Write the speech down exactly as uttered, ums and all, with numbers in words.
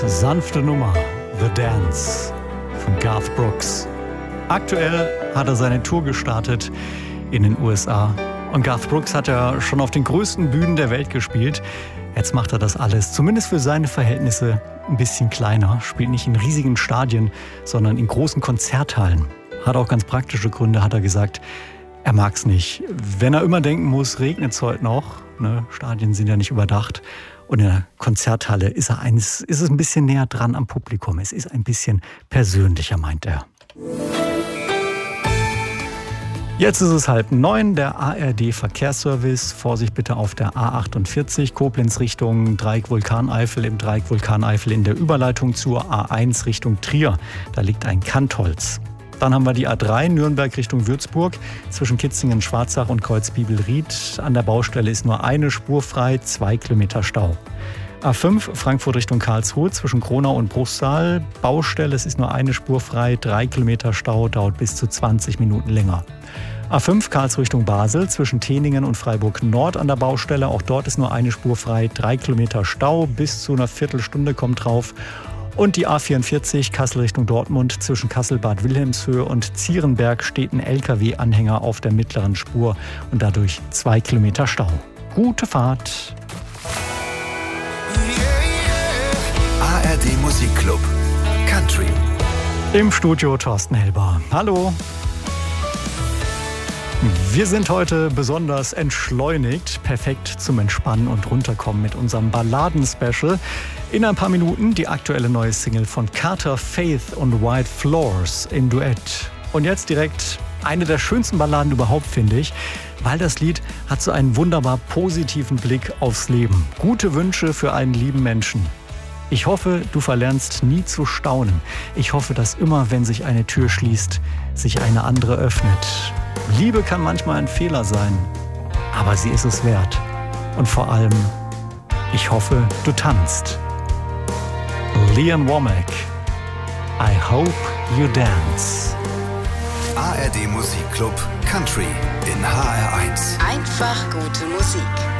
Sanfte Nummer, The Dance von Garth Brooks. Aktuell hat er seine Tour gestartet in den U S A. Und Garth Brooks hat ja schon auf den größten Bühnen der Welt gespielt. Jetzt macht er das alles, zumindest für seine Verhältnisse, ein bisschen kleiner. Spielt nicht in riesigen Stadien, sondern in großen Konzerthallen. Hat auch ganz praktische Gründe, hat er gesagt. Er mag's nicht. Wenn er immer denken muss, regnet es heute noch. Ne? Stadien sind ja nicht überdacht. Und in der Konzerthalle ist, er eins, ist es ein bisschen näher dran am Publikum. Es ist ein bisschen persönlicher, meint er. Jetzt ist es halb neun, der A R D-Verkehrsservice. Vorsicht bitte auf der A achtundvierzig, Koblenz Richtung Dreieck Vulkaneifel, im Dreieck Vulkaneifel in der Überleitung zur A eins Richtung Trier. Da liegt ein Kantholz. Dann haben wir die A drei, Nürnberg Richtung Würzburg, zwischen Kitzingen, Schwarzach und Kreuzbiebelried. An der Baustelle ist nur eine Spur frei, zwei Kilometer Stau. A fünf, Frankfurt Richtung Karlsruhe, zwischen Kronau und Bruchsal. Baustelle, es ist nur eine Spur frei, drei Kilometer Stau, dauert bis zu zwanzig Minuten länger. A fünf, Karlsruhe Richtung Basel, zwischen Teningen und Freiburg Nord an der Baustelle. Auch dort ist nur eine Spur frei, drei Kilometer Stau, bis zu einer Viertelstunde kommt drauf. Und die A vierundvierzig, Kassel Richtung Dortmund, zwischen Kassel-Bad Wilhelmshöhe und Zierenberg steht ein L K W-Anhänger auf der mittleren Spur und dadurch zwei Kilometer Stau. Gute Fahrt! A R D Musikclub Country. Im Studio Thorsten Helber. Hallo! Wir sind heute besonders entschleunigt, perfekt zum Entspannen und Runterkommen mit unserem Balladen-Special. In ein paar Minuten die aktuelle neue Single von Carter Faith und White Floors im Duett. Und jetzt direkt eine der schönsten Balladen überhaupt, finde ich, weil das Lied hat so einen wunderbar positiven Blick aufs Leben. Gute Wünsche für einen lieben Menschen. Ich hoffe, du verlernst nie zu staunen. Ich hoffe, dass immer, wenn sich eine Tür schließt, sich eine andere öffnet. Liebe kann manchmal ein Fehler sein, aber sie ist es wert. Und vor allem, ich hoffe, du tanzt. Lee Ann Womack, I hope you dance. A R D Musikclub Country in H R eins. Einfach gute Musik.